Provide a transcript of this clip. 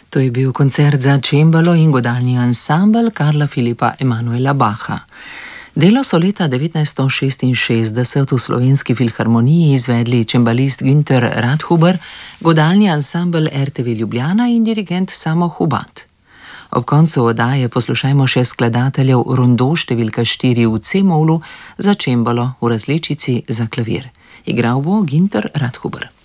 To je bil koncert za čembalo in godalni ansambel Karla Filipa Emanuela Bacha. Delo so leta 1966 v Slovenski filharmoniji izvedli čembalist Günter Radhuber, godalni ansambel RTV Ljubljana in dirigent Samo Hubat. Ob koncu oddaje poslušajmo še skladateljev rondo številka 4 v C-molu za čembalo v različici za klavir. Igral bo Günter Radhuber.